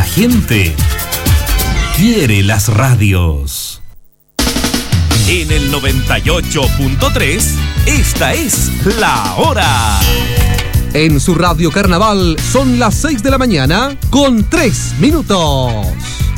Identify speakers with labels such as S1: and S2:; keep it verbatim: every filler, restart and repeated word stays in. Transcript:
S1: la gente quiere las radios. En el noventa y ocho punto tres, esta es La Hora.
S2: En su Radio Carnaval son las seis de la mañana con tres minutos.